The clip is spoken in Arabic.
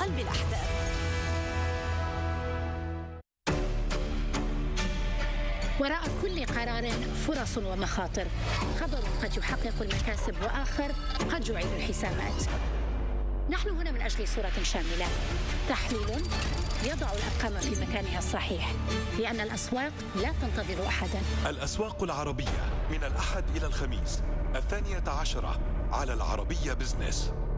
قلب الأحداث. وراء كل قرار فرص ومخاطر، خبر قد يحقق المكاسب وآخر قد يعيد الحسابات. نحن هنا من أجل صورة شاملة، تحليل يضع الأرقام في مكانها الصحيح، لأن الأسواق لا تنتظر أحدا. الأسواق العربية من الأحد إلى الخميس 12 على العربية بزنس.